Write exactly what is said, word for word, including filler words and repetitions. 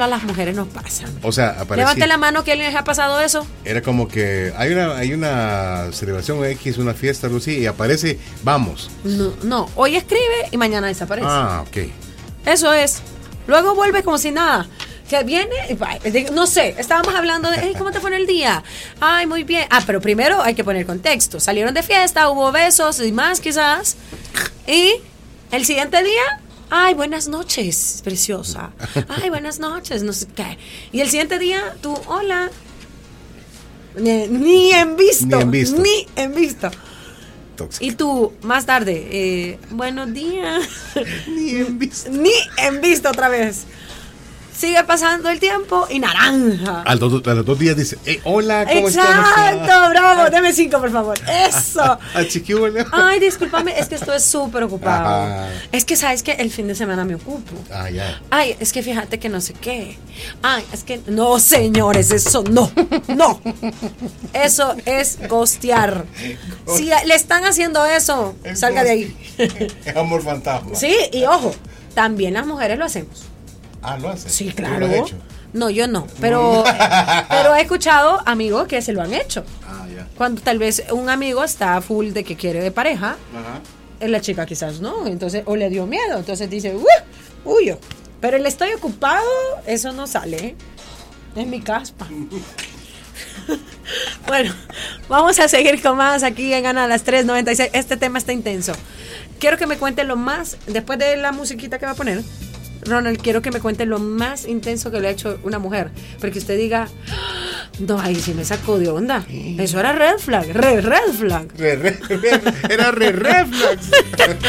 a las mujeres nos pasan. O sea, aparecía. Levante la mano que alguien les ha pasado eso. Era como que hay una hay una celebración X, una fiesta, algo así, y aparece, vamos. No, no, hoy escribe y mañana desaparece. Ah, ok. Eso es. Luego vuelve como si nada. Que viene, no sé, estábamos hablando de, hey, ¿cómo te fue en el día? Ay, muy bien. Ah, pero primero hay que poner contexto. Salieron de fiesta, hubo besos y más quizás. Y el siguiente día, ay, buenas noches, preciosa. Ay, buenas noches, no sé qué. Y el siguiente día, tú, hola. Ni, ni en visto. Ni en visto. Ni en visto. Tóxico. Y tú, más tarde, eh, buenos días. Ni en visto. Ni en visto otra vez. Sigue pasando el tiempo y naranja. Al do, a los dos días dice, hey, hola, ¿cómo estás? Exacto, bravo, deme cinco, por favor. Eso. Al chiquillo. Ay, discúlpame, es que estoy súper ocupado. Ajá. Es que sabes que el fin de semana me ocupo. Ah, ya. Ay, es que fíjate que no sé qué. Ay, es que no, señores, eso no, no. Eso es ghostear. Si le están haciendo eso, Es salga de ahí. Es amor fantasma. Sí, y ojo, también las mujeres lo hacemos. Ah, ¿lo hace? Sí, ¿Tú claro. lo has hecho? No, yo no, pero, pero he escuchado amigos que se lo han hecho. Ah, ya. Cuando tal vez un amigo está full de que quiere de pareja, Ajá. la chica quizás no, entonces, o le dio miedo, entonces dice, uy, huyo. Pero el estoy ocupado, eso no sale, ¿eh? Es mi caspa. Bueno, vamos a seguir con más aquí en Ana a las tres noventa y seis. Este tema está intenso. Quiero que me cuente lo más, después de la musiquita que va a poner, Ronald, quiero que me cuente lo más intenso que le ha hecho una mujer. Porque usted diga, no, ahí sí me sacó de onda. Eso era red flag, red, red flag. Re, re, re, era re reflex.